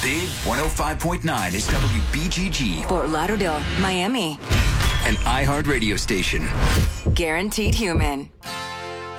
Big 105.9 is WBGG, Fort Lauderdale, Miami. an iHeart radio station. Guaranteed human.